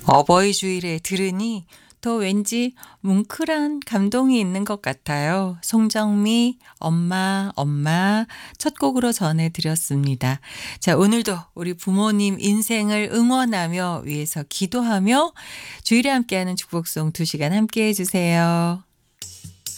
어버이 주일에 들으니 더 왠지 뭉클한 감동이 있는 것 같아요. 송정미 엄마 엄마 첫 곡으로 전해드렸습니다. 자, 오늘도 우리 부모님 인생을 응원하며 위해서 기도하며 주일에 함께하는 축복송 2시간 함께해 주세요.